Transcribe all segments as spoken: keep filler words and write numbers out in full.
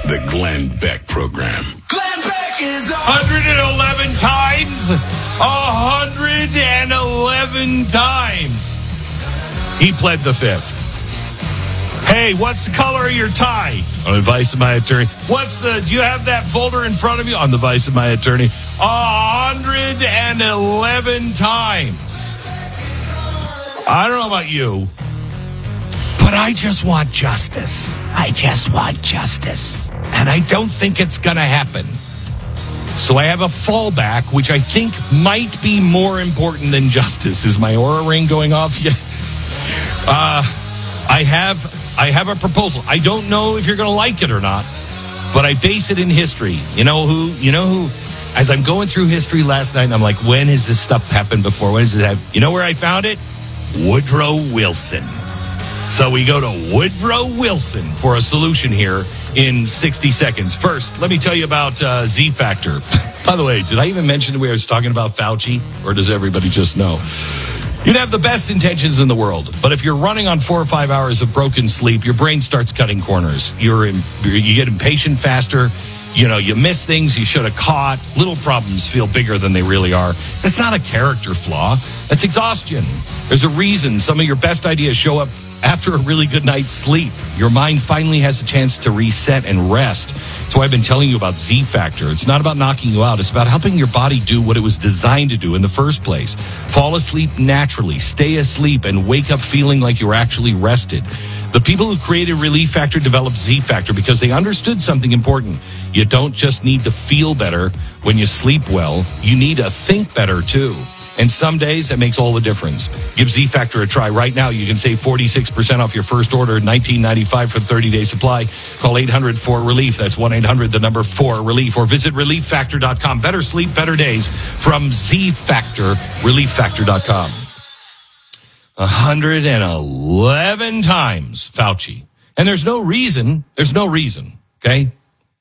The Glenn Beck Program. Glenn Beck is on. one hundred eleven times. one hundred eleven times. He pled the fifth. Hey, what's the color of your tie? On the advice of my attorney. What's the, do you have that folder in front of you? On the advice of my attorney. one hundred eleven times. I don't know about you, but I just want justice. I just want justice. And I don't think it's going to happen. So I have a fallback, which I think might be more important than justice. Is my Oura ring going off yet? Uh, I have I have a proposal. I don't know if you're going to like it or not, but I base it in history. You know who? You know who? As I'm going through history last night, I'm like, when has this stuff happened before? When has this happened? You know where I found it? Woodrow Wilson. So we go to Woodrow Wilson for a solution here in sixty seconds. First, let me tell you about uh, Z-Factor. By the way, did I even mention we were talking about Fauci, or does everybody just know? You'd have the best intentions in the world, but if you're running on four or five hours of broken sleep, your brain starts cutting corners. You're in, you get impatient faster. You know, you miss things you should have caught. Little problems feel bigger than they really are. It's not a character flaw. That's exhaustion. There's a reason some of your best ideas show up after a really good night's sleep. Your mind finally has a chance to reset and rest. That's why I've been telling you about Z-Factor. It's not about knocking you out. It's about helping your body do what it was designed to do in the first place. Fall asleep naturally, stay asleep, and wake up feeling like you're actually rested. The people who created Relief Factor developed Z-Factor because they understood something important. You don't just need to feel better when you sleep well. You need to think better, too. And some days, that makes all the difference. Give Z-Factor a try right now. You can save forty-six percent off your first order, nineteen ninety-five for the thirty-day supply. Call eight hundred four relief. That's one eight hundred, the number four, relief. Or visit relief factor dot com. Better sleep, better days from Z-Factor, relief factor dot com. one hundred eleven times, Fauci. And there's no reason, there's no reason, okay?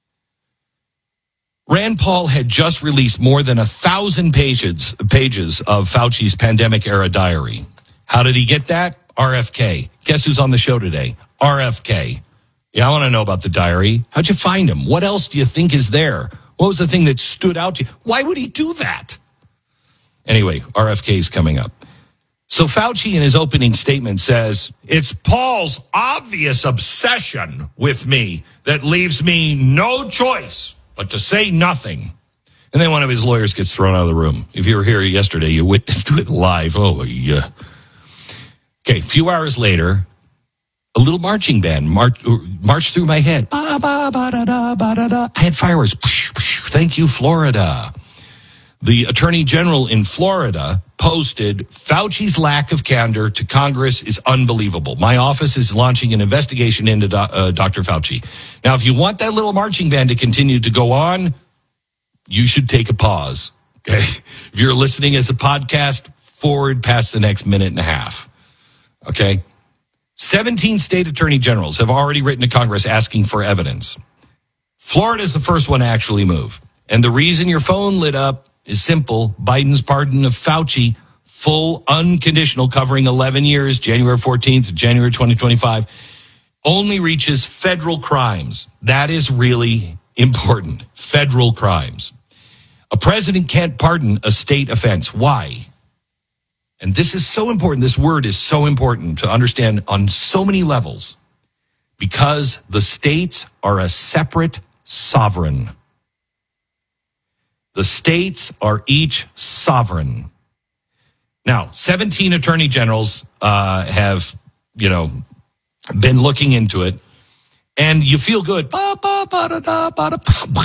Rand Paul had just released more than a thousand pages pages of Fauci's pandemic-era diary. How did he get that? R F K. Guess who's on the show today? R F K. Yeah, I want to know about the diary. How'd you find him? What else do you think is there? What was the thing that stood out to you? Why would he do that? Anyway, R F K is coming up. So Fauci in his opening statement says, it's Paul's obvious obsession with me that leaves me no choice but to say nothing. And then one of his lawyers gets thrown out of the room. If you were here yesterday, you witnessed it live. Oh, yeah. Okay, a few hours later, a little marching band march, marched through my head. Ba, ba, ba, da, da, ba, da, da. I had fireworks. Thank you, Florida. The Attorney General in Florida posted, Fauci's lack of candor to Congress is unbelievable. My office is launching an investigation into do, uh, Doctor Fauci. Now, if you want that little marching band to continue to go on, you should take a pause. Okay? If you're listening as a podcast, forward past the next minute and a half. Okay? seventeen state attorney generals have already written to Congress asking for evidence. Florida is the first one to actually move. And the reason your phone lit up is simple. Biden's pardon of Fauci, full unconditional, covering eleven years, January fourteenth to January twenty twenty-five, only reaches federal crimes. That is really important. Federal crimes. A president can't pardon a state offense. Why? And this is so important. This word is so important to understand on so many levels. Because the states are a separate sovereign. The states are each sovereign. Now, seventeen attorney generals uh, have, you know, been looking into it, and you feel good. Ba, ba, ba, da, da, ba, da, ba,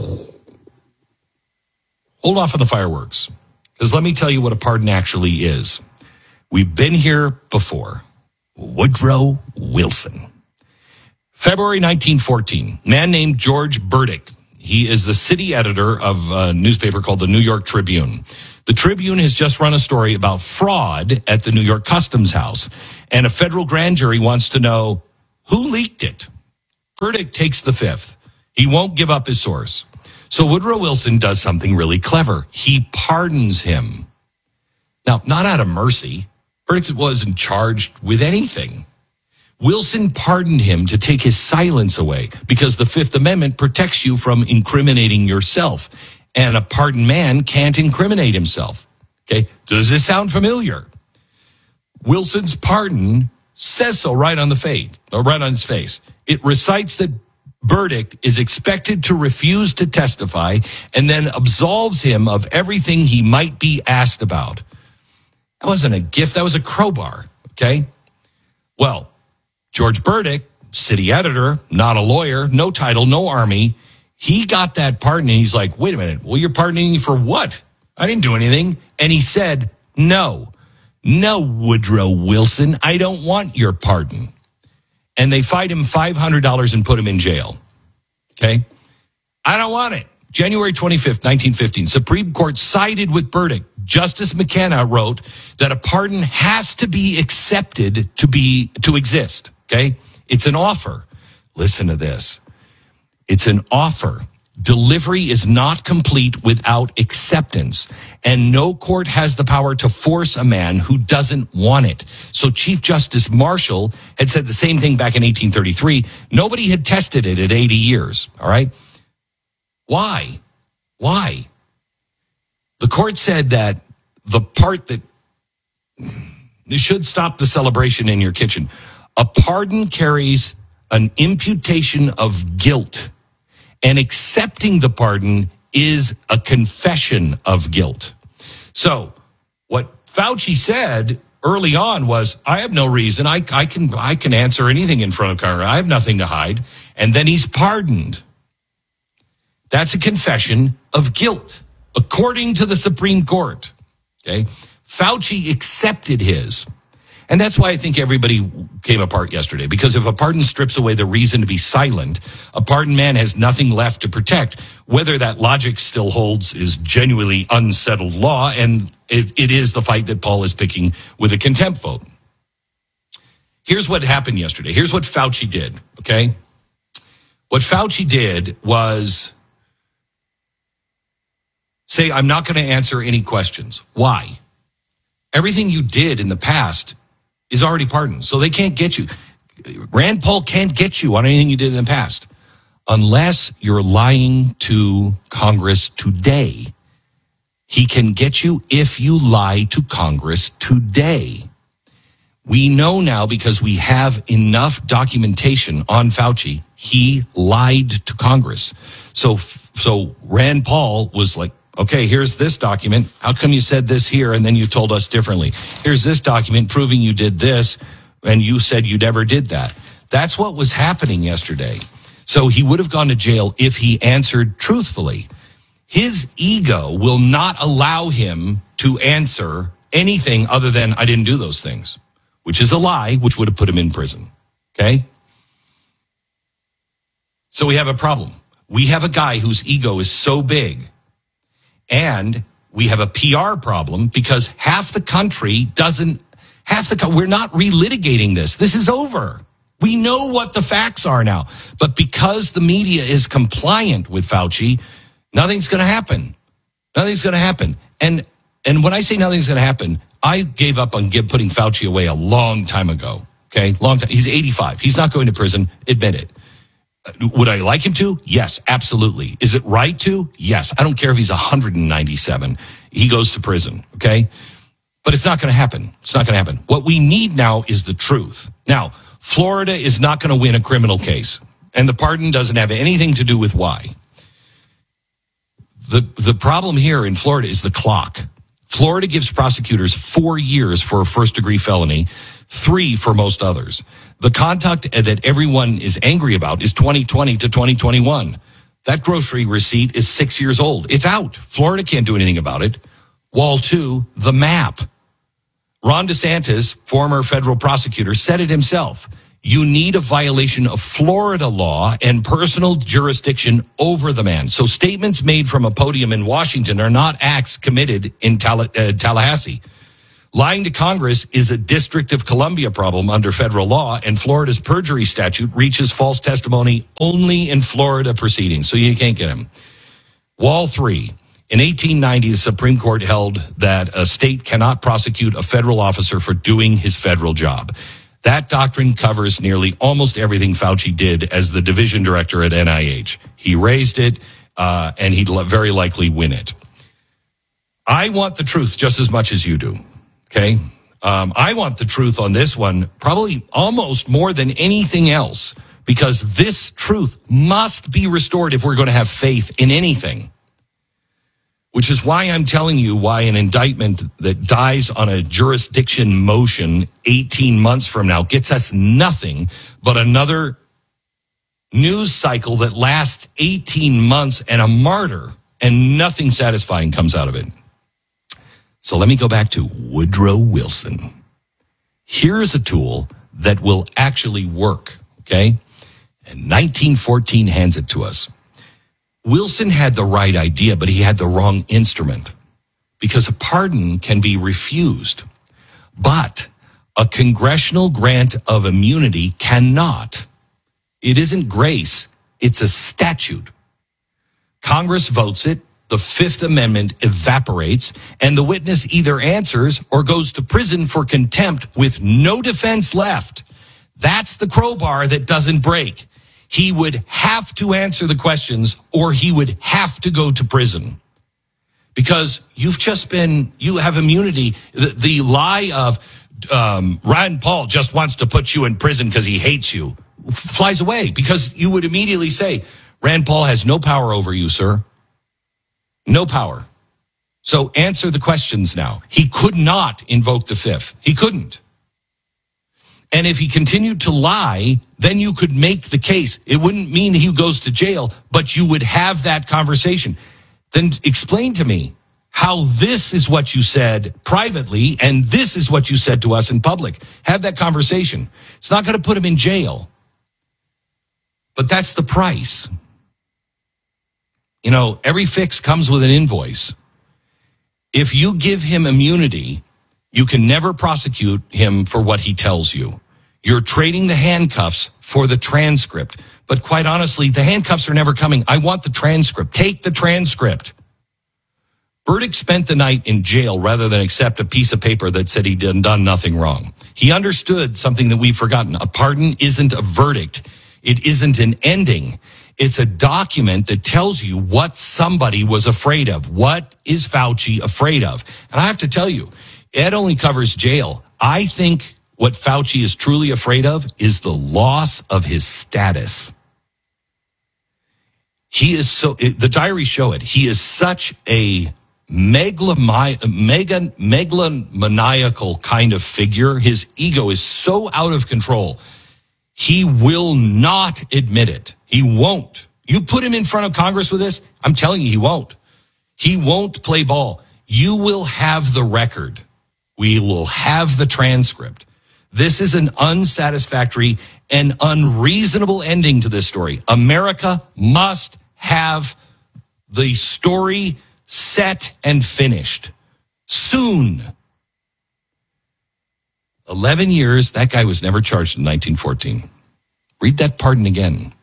hold off on the fireworks, because let me tell you what a pardon actually is. We've been here before. Woodrow Wilson. February nineteen fourteen, man named George Burdick. He is the city editor of a newspaper called the New York Tribune. The Tribune has just run a story about fraud at the New York Customs House, and a federal grand jury wants to know who leaked it. Burdick takes the fifth. He won't give up his source. So Woodrow Wilson does something really clever. He pardons him. Now, not out of mercy. Burdick wasn't charged with anything. Wilson pardoned him to take his silence away because the Fifth Amendment protects you from incriminating yourself. And a pardoned man can't incriminate himself. Okay, does this sound familiar? Wilson's pardon says so right on the face, or right on his face. It recites that verdict is expected to refuse to testify and then absolves him of everything he might be asked about. That wasn't a gift, that was a crowbar, okay? Well, George Burdick, city editor, not a lawyer, no title, no army, he got that pardon and he's like, wait a minute, well, you're pardoning me for what? I didn't do anything. And he said, no, no, Woodrow Wilson, I don't want your pardon. And they fined him five hundred dollars and put him in jail. Okay? I don't want it. January twenty-fifth, nineteen fifteen, Supreme Court sided with Burdick. Justice McKenna wrote that a pardon has to be accepted to be to exist. Okay? It's an offer. Listen to this. It's an offer. Delivery is not complete without acceptance, and no court has the power to force a man who doesn't want it. So Chief Justice Marshall had said the same thing back in eighteen thirty-three. Nobody had tested it at eighty years, all right? Why? Why? The court said that the part that should stop the celebration in your kitchen, a pardon carries an imputation of guilt. And accepting the pardon is a confession of guilt. So what Fauci said early on was, I have no reason. I, I can I can answer anything in front of Congress. I have nothing to hide. And then he's pardoned. That's a confession of guilt, according to the Supreme Court. Okay, Fauci accepted his. And that's why I think everybody came apart yesterday, because if a pardon strips away the reason to be silent, a pardoned man has nothing left to protect. Whether that logic still holds is genuinely unsettled law, and it, it is the fight that Paul is picking with a contempt vote. Here's what happened yesterday. Here's what Fauci did, okay? What Fauci did was say, I'm not going to answer any questions. Why? Everything you did in the past is already pardoned. So they can't get you. Rand Paul can't get you on anything you did in the past unless you're lying to Congress today. He can get you if you lie to Congress today. We know now because we have enough documentation on Fauci. He lied to Congress. So, so Rand Paul was like, okay, here's this document. How come you said this here and then you told us differently? Here's this document proving you did this and you said you never did that. That's what was happening yesterday. So he would have gone to jail if he answered truthfully. His ego will not allow him to answer anything other than I didn't do those things, which is a lie, which would have put him in prison. Okay? So we have a problem. We have a guy whose ego is so big. And we have a P R problem because half the country doesn't, half the, we're not relitigating this. This is over. We know what the facts are now. But because the media is compliant with Fauci, nothing's going to happen. Nothing's going to happen. And and when I say nothing's going to happen, I gave up on give, putting Fauci away a long time ago. Okay? Long time. He's eighty-five. He's not going to prison. Admit it. Would I like him to? Yes, absolutely. Is it right to? Yes. I don't care if he's one hundred ninety-seven. He goes to prison, okay? But it's not going to happen. It's not going to happen. What we need now is the truth. Now, Florida is not going to win a criminal case, and the pardon doesn't have anything to do with why. The, the problem here in Florida is the clock. Florida gives prosecutors four years for a first-degree felony, three for most others. The conduct that everyone is angry about is twenty twenty to twenty twenty-one. That grocery receipt is six years old. It's out. Florida can't do anything about it. Wall two, the map. Ron DeSantis, former federal prosecutor, said it himself. You need a violation of Florida law and personal jurisdiction over the man. So statements made from a podium in Washington are not acts committed in Tall- uh, Tallahassee. Lying to Congress is a District of Columbia problem under federal law, and Florida's perjury statute reaches false testimony only in Florida proceedings, so you can't get him. Wall three. In eighteen ninety, the Supreme Court held that a state cannot prosecute a federal officer for doing his federal job. That doctrine covers nearly almost everything Fauci did as the division director at N I H. He raised it, uh, and he'd very likely win it. I want the truth just as much as you do, okay? Um, I want the truth on this one probably almost more than anything else, because this truth must be restored if we're going to have faith in anything. Which is why I'm telling you why an indictment that dies on a jurisdiction motion eighteen months from now gets us nothing but another news cycle that lasts eighteen months and a martyr, and nothing satisfying comes out of it. So let me go back to Woodrow Wilson. Here's a tool that will actually work, okay? And nineteen fourteen hands it to us. Wilson had the right idea, but he had the wrong instrument, because a pardon can be refused, but a congressional grant of immunity cannot. It isn't grace, it's a statute. Congress votes it, the Fifth Amendment evaporates, and the witness either answers or goes to prison for contempt with no defense left. That's the crowbar that doesn't break. He would have to answer the questions, or he would have to go to prison. Because you've just been, you have immunity. The, the lie of um, Rand Paul just wants to put you in prison because he hates you flies away, because you would immediately say, Rand Paul has no power over you, sir. No power. So answer the questions now. He could not invoke the Fifth. He couldn't. And if he continued to lie, then you could make the case. It wouldn't mean he goes to jail, but you would have that conversation. Then explain to me how this is what you said privately and this is what you said to us in public. Have that conversation. It's not going to put him in jail. But that's the price. You know, every fix comes with an invoice. If you give him immunity, you can never prosecute him for what he tells you. You're trading the handcuffs for the transcript. But quite honestly, the handcuffs are never coming. I want the transcript. Take the transcript. Burdick spent the night in jail rather than accept a piece of paper that said he'd done nothing wrong. He understood something that we've forgotten. A pardon isn't a verdict. It isn't an ending. It's a document that tells you what somebody was afraid of. What is Fauci afraid of? And I have to tell you, it only covers jail. I think what Fauci is truly afraid of is the loss of his status. He is so, the diaries show it. He is such a megalomani- mega, megalomaniacal kind of figure. His ego is so out of control. He will not admit it. He won't. You put him in front of Congress with this, I'm telling you, he won't. He won't play ball. You will have the record. We will have the transcript. This is an unsatisfactory and unreasonable ending to this story. America must have the story set and finished soon. Eleven years, that guy was never charged in nineteen fourteen. Read that pardon again.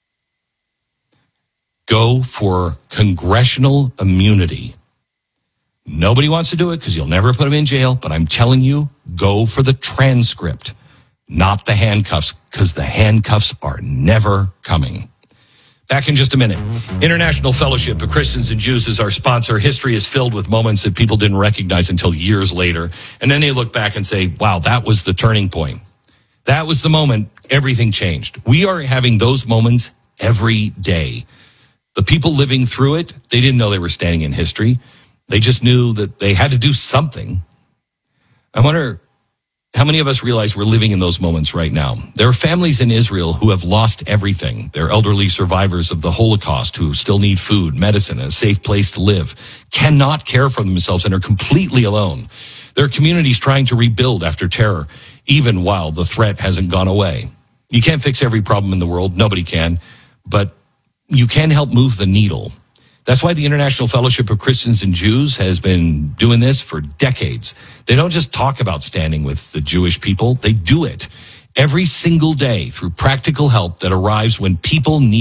Go for congressional immunity. Nobody wants to do it because you'll never put him in jail, but I'm telling you, go for the transcript, not the handcuffs, because the handcuffs are never coming. Back in just a minute. International Fellowship of Christians and Jews is our sponsor. History is filled with moments that people didn't recognize until years later. And then they look back and say, wow, that was the turning point. That was the moment everything changed. We are having those moments every day. The people living through it, they didn't know they were standing in history. They just knew that they had to do something. I wonder how many of us realize we're living in those moments right now. There are families in Israel who have lost everything. They're elderly survivors of the Holocaust who still need food, medicine, and a safe place to live, cannot care for themselves and are completely alone. There are communities trying to rebuild after terror, even while the threat hasn't gone away. You can't fix every problem in the world. Nobody can. But you can help move the needle. That's why the International Fellowship of Christians and Jews has been doing this for decades. They don't just talk about standing with the Jewish people. They do it every single day through practical help that arrives when people need